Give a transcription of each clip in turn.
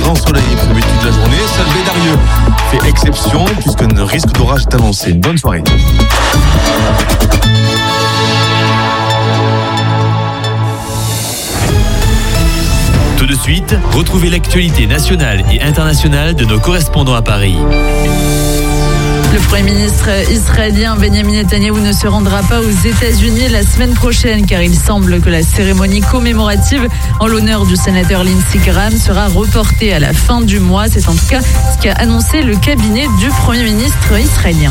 grand soleil est prévu toute la journée. Seul Bédarieux fait exception puisqu'un risque d'orage est annoncé. Bonne soirée. Tout de suite, retrouvez l'actualité nationale et internationale de nos correspondants à Paris. Le Premier ministre israélien Benjamin Netanyahou ne se rendra pas aux États-Unis la semaine prochaine car il semble que la cérémonie commémorative en l'honneur du sénateur Lindsey Graham sera reportée à la fin du mois. C'est en tout cas ce qu'a annoncé le cabinet du Premier ministre israélien.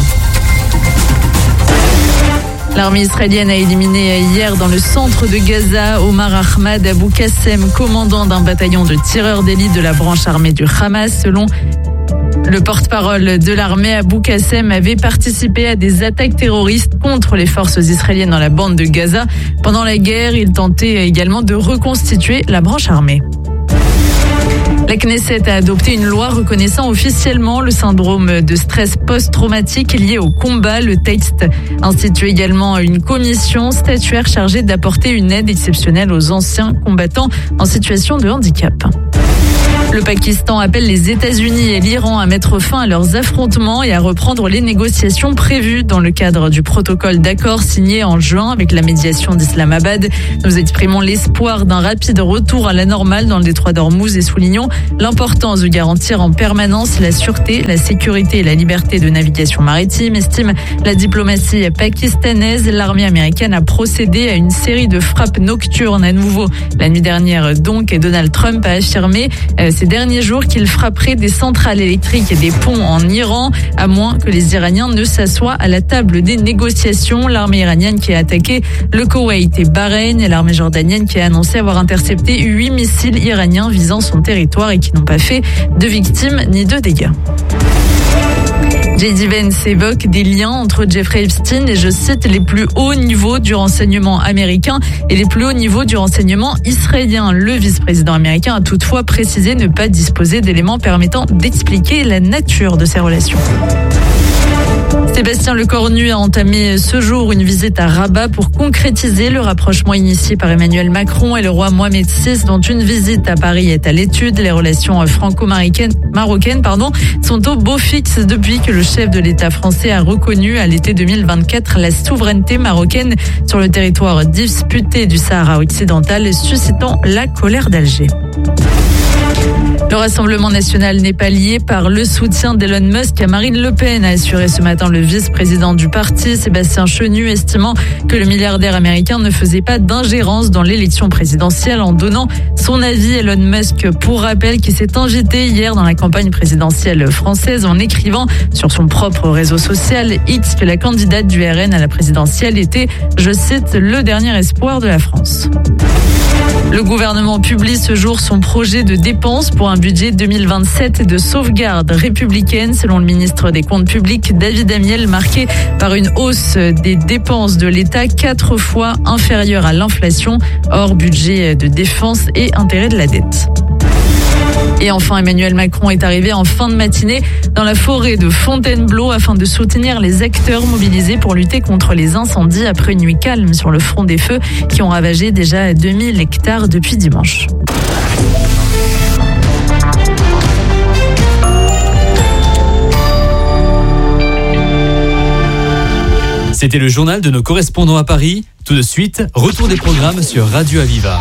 L'armée israélienne a éliminé hier dans le centre de Gaza Omar Ahmad Abou Qassem, commandant d'un bataillon de tireurs d'élite de la branche armée du Hamas. Selon le porte-parole de l'armée, Abou Qassem avait participé à des attaques terroristes contre les forces israéliennes dans la bande de Gaza. Pendant la guerre, il tentait également de reconstituer la branche armée. La Knesset a adopté une loi reconnaissant officiellement le syndrome de stress post-traumatique lié au combat. Le texte institue également une commission statuaire chargée d'apporter une aide exceptionnelle aux anciens combattants en situation de handicap. Le Pakistan appelle les États-Unis et l'Iran à mettre fin à leurs affrontements et à reprendre les négociations prévues dans le cadre du protocole d'accord signé en juin avec la médiation d'Islamabad. Nous exprimons l'espoir d'un rapide retour à la normale dans le détroit d'Ormuz et soulignons l'importance de garantir en permanence la sûreté, la sécurité et la liberté de navigation maritime, estime la diplomatie pakistanaise. L'armée américaine a procédé à une série de frappes nocturnes à nouveau la nuit dernière donc, et Donald Trump a affirmé ces derniers jours qu'il frapperait des centrales électriques et des ponts en Iran, à moins que les Iraniens ne s'assoient à la table des négociations. L'armée iranienne qui a attaqué le Koweït et Bahreïn et l'armée jordanienne qui a annoncé avoir intercepté 8 missiles iraniens visant son territoire et qui n'ont pas fait de victimes ni de dégâts. J.D. Vance évoque des liens entre Jeffrey Epstein et, je cite, les plus hauts niveaux du renseignement américain et les plus hauts niveaux du renseignement israélien. Le vice-président américain a toutefois précisé ne pas disposer d'éléments permettant d'expliquer la nature de ces relations. Sébastien Lecornu a entamé ce jour une visite à Rabat pour concrétiser le rapprochement initié par Emmanuel Macron et le roi Mohamed VI, dont une visite à Paris est à l'étude. Les relations franco-marocaines sont au beau fixe depuis que le chef de l'État français a reconnu à l'été 2024 la souveraineté marocaine sur le territoire disputé du Sahara occidental, suscitant la colère d'Alger. Le Rassemblement national n'est pas lié par le soutien d'Elon Musk à Marine Le Pen, a assuré ce matin le vice-président du parti, Sébastien Chenu, estimant que le milliardaire américain ne faisait pas d'ingérence dans l'élection présidentielle en donnant son avis. Elon Musk, pour rappel, qui s'est invité hier dans la campagne présidentielle française en écrivant sur son propre réseau social X que la candidate du RN à la présidentielle était, je cite, le dernier espoir de la France. Le gouvernement publie ce jour son projet de dépenses pour un budget 2027 de sauvegarde républicaine, selon le ministre des Comptes publics David Amiel, marqué par une hausse des dépenses de l'État 4 fois inférieure à l'inflation, hors budget de défense et intérêt de la dette. Et enfin, Emmanuel Macron est arrivé en fin de matinée dans la forêt de Fontainebleau afin de soutenir les acteurs mobilisés pour lutter contre les incendies après une nuit calme sur le front des feux qui ont ravagé déjà 2000 hectares depuis dimanche. C'était le journal de nos correspondants à Paris. Tout de suite, retour des programmes sur Radio Aviva.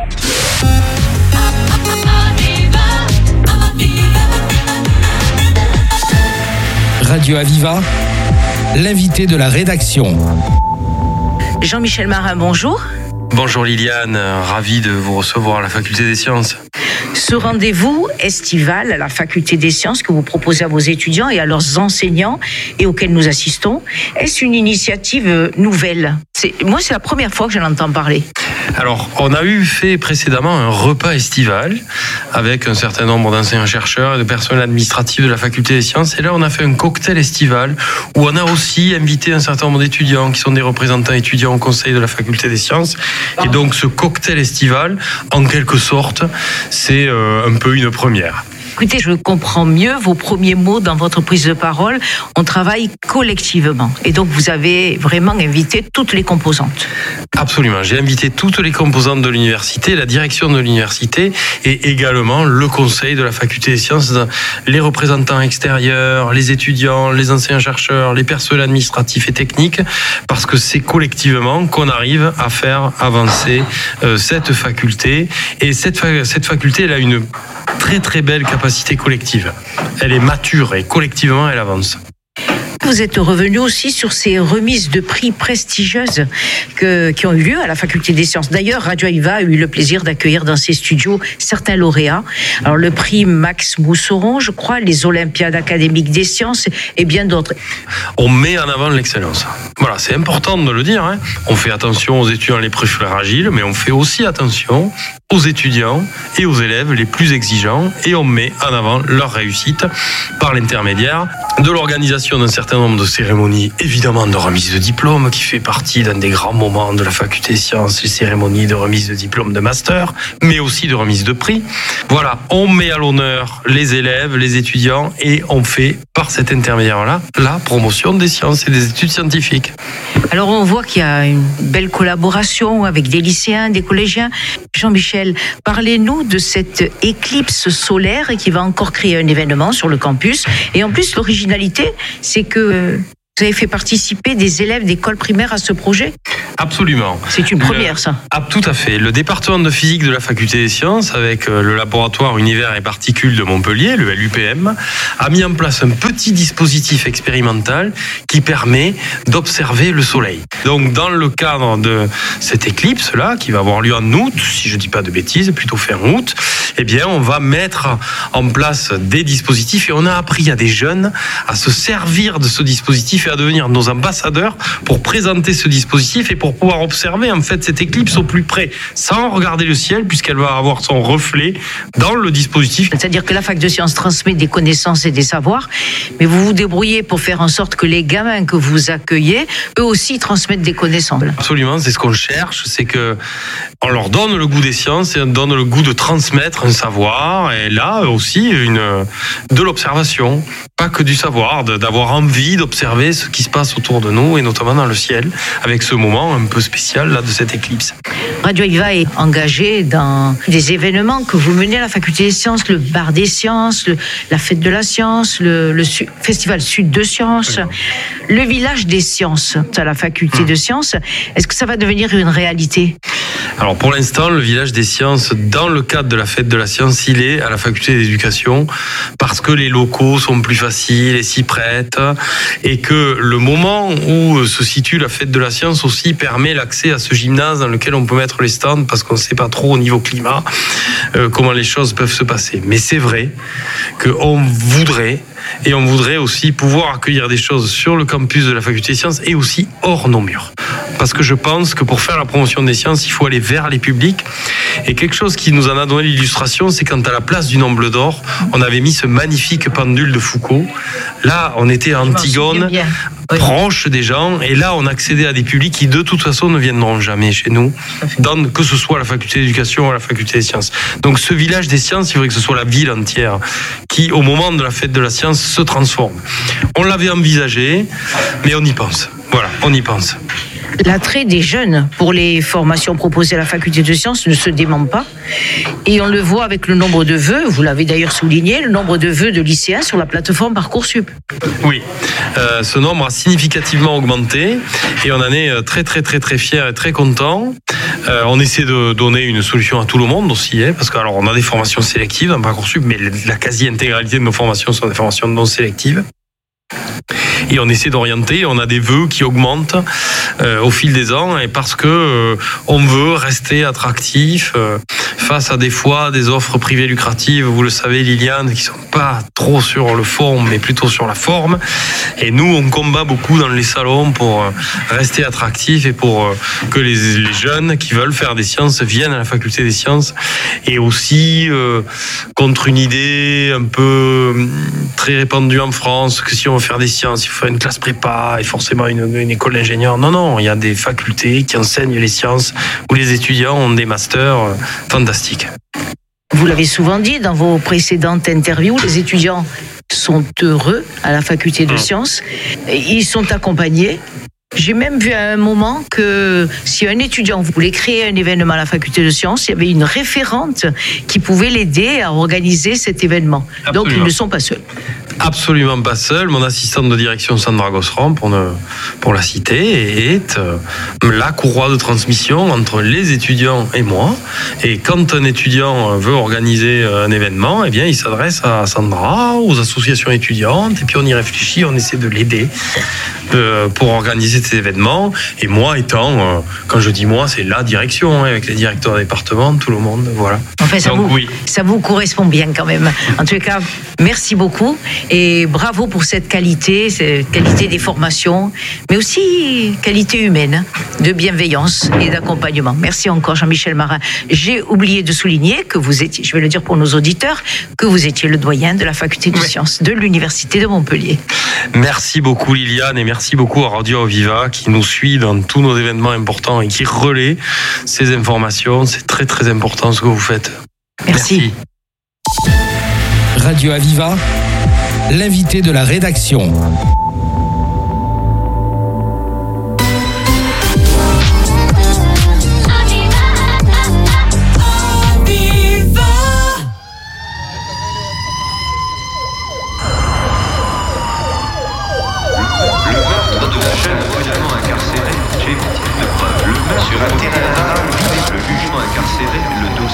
Radio Aviva, l'invité de la rédaction. Jean-Michel Marin, bonjour. Bonjour Liliane, ravi de vous recevoir à la Faculté des Sciences. Ce rendez-vous estival à la Faculté des Sciences que vous proposez à vos étudiants et à leurs enseignants et auquel nous assistons, est-ce une initiative nouvelle ? Moi, c'est la première fois que j'en entends parler. Alors, on a fait précédemment un repas estival avec un certain nombre d'enseignants-chercheurs et de personnel administratif de la Faculté des Sciences. Et là, on a fait un cocktail estival où on a aussi invité un certain nombre d'étudiants qui sont des représentants étudiants au conseil de la Faculté des Sciences. Et donc, ce cocktail estival, en quelque sorte, c'est un peu une première. Écoutez, je comprends mieux vos premiers mots dans votre prise de parole. On travaille collectivement. Et donc, vous avez vraiment invité toutes les composantes. Absolument. J'ai invité toutes les composantes de l'université, la direction de l'université et également le conseil de la faculté des sciences, les représentants extérieurs, les étudiants, les enseignants-chercheurs, les personnels administratifs et techniques, parce que c'est collectivement qu'on arrive à faire avancer cette faculté. Et cette faculté, elle a une très très belle capacité collective. Elle est mature et collectivement, elle avance. Vous êtes revenu aussi sur ces remises de prix prestigieuses qui ont eu lieu à la faculté des sciences. D'ailleurs, Radio Aviva a eu le plaisir d'accueillir dans ses studios certains lauréats. Alors, le prix Max Mousseron, je crois, les Olympiades académiques des sciences et bien d'autres. On met en avant l'excellence. Voilà, c'est important de le dire. Hein. On fait attention aux étudiants les plus fragiles, mais on fait aussi attention aux étudiants et aux élèves les plus exigeants et on met en avant leur réussite par l'intermédiaire de l'organisation d'un certain nombre de cérémonies, évidemment de remise de diplôme qui fait partie d'un des grands moments de la faculté des sciences, les cérémonies de remise de diplôme de master, mais aussi de remise de prix. Voilà, on met à l'honneur les élèves, les étudiants et on fait par cet intermédiaire-là la promotion des sciences et des études scientifiques. Alors on voit qu'il y a une belle collaboration avec des lycéens, des collégiens. Jean-Michel, parlez-nous de cette éclipse solaire qui va encore créer un événement sur le campus. Et en plus, l'originalité, c'est que vous avez fait participer des élèves d'école primaire à ce projet ? Absolument. C'est une première, ça. Ah, tout à fait. Le département de physique de la faculté des sciences, avec le laboratoire univers et particules de Montpellier, le LUPM, a mis en place un petit dispositif expérimental qui permet d'observer le soleil. Donc, dans le cadre de cette éclipse-là, qui va avoir lieu en août, si je ne dis pas de bêtises, plutôt fin août, eh bien, on va mettre en place des dispositifs et on a appris à des jeunes à se servir de ce dispositif et à devenir nos ambassadeurs pour présenter ce dispositif et pour pouvoir observer en fait cette éclipse au plus près, sans regarder le ciel, puisqu'elle va avoir son reflet dans le dispositif. C'est-à-dire que la fac de sciences transmet des connaissances et des savoirs, mais vous vous débrouillez pour faire en sorte que les gamins que vous accueillez, eux aussi transmettent des connaissances. Absolument, c'est ce qu'on cherche, c'est que on leur donne le goût des sciences et on donne le goût de transmettre un savoir, et là aussi de l'observation, pas que du savoir, d'avoir envie d'observer ce qui se passe autour de nous et notamment dans le ciel, avec ce moment un peu spécial là de cette éclipse. Radio Aviva est engagée dans des événements que vous menez à la faculté des sciences, le bar des sciences, la fête de la science, le festival Sud de sciences, le village des sciences à la faculté de sciences. Est-ce que ça va devenir une réalité ? Alors pour l'instant, le village des sciences, dans le cadre de la fête de la science, il est à la faculté d'éducation parce que les locaux sont plus faciles et s'y prêtent et que le moment où se situe la fête de la science aussi permet l'accès à ce gymnase dans lequel on peut mettre les stands parce qu'on ne sait pas trop au niveau climat comment les choses peuvent se passer. Mais c'est vrai qu'on voudrait et on voudrait aussi pouvoir accueillir des choses sur le campus de la faculté des sciences et aussi hors nos murs. Parce que je pense que pour faire la promotion des sciences, il faut aller vers les publics. Et quelque chose qui nous en a donné l'illustration, c'est quand à la place du Nomble d'Or, on avait mis ce magnifique pendule de Foucault. Là, on était à Antigone, proche des gens. Et là, on accédait à des publics qui, de toute façon, ne viendront jamais chez nous, que ce soit à la faculté d'éducation ou à la faculté des sciences. Donc, ce village des sciences, il faudrait que ce soit la ville entière qui, au moment de la fête de la science, se transforme. On l'avait envisagé, mais on y pense. Voilà, on y pense. L'attrait des jeunes pour les formations proposées à la faculté de sciences ne se dément pas. Et on le voit avec le nombre de vœux, vous l'avez d'ailleurs souligné, le nombre de vœux de lycéens sur la plateforme Parcoursup. Oui, ce nombre a significativement augmenté et on en est très très très très fiers et très contents. On essaie de donner une solution à tout le monde aussi, parce qu'alors on a des formations sélectives dans Parcoursup, mais la quasi-intégralité de nos formations sont des formations non sélectives. Et on essaie d'orienter, on a des vœux qui augmentent au fil des ans et parce que on veut rester attractif face à des fois des offres privées lucratives, vous le savez Liliane, qui sont pas trop sur le fond mais plutôt sur la forme. Et nous on combat beaucoup dans les salons pour rester attractif et pour que les jeunes qui veulent faire des sciences viennent à la faculté des sciences et aussi contre une idée un peu très répandue en France que si on veut faire des sciences, il faut faire une classe prépa et forcément une école d'ingénieur. Non, il y a des facultés qui enseignent les sciences où les étudiants ont des masters fantastiques. Vous l'avez souvent dit dans vos précédentes interviews, les étudiants sont heureux à la faculté de sciences. Ils sont accompagnés. J'ai même vu à un moment que si un étudiant voulait créer un événement à la faculté de sciences, il y avait une référente qui pouvait l'aider à organiser cet événement. Absolument. Donc ils ne sont pas seuls. Absolument pas seul. Mon assistante de direction, Sandra Gosseran, pour la citer, est la courroie de transmission entre les étudiants et moi. Et quand un étudiant veut organiser un événement, eh bien, il s'adresse à Sandra, aux associations étudiantes, et puis on y réfléchit, on essaie de l'aider pour organiser cet événement. Et moi étant, quand je dis moi, c'est la direction, avec les directeurs de département, tout le monde, voilà. Enfin, Donc, ça vous correspond bien quand même. En tout cas, merci beaucoup et bravo pour cette qualité des formations, mais aussi qualité humaine, de bienveillance et d'accompagnement. Merci encore Jean-Michel Marin. J'ai oublié de souligner que vous étiez, je vais le dire pour nos auditeurs, que vous étiez le doyen de la faculté de sciences de l'Université de Montpellier. Merci beaucoup Liliane et merci beaucoup à Radio Aviva qui nous suit dans tous nos événements importants et qui relaie ces informations. C'est très très important ce que vous faites. Merci. Radio Aviva, l'invité de la rédaction. Sur un terrain rare, le jugement incarcéré, le dossier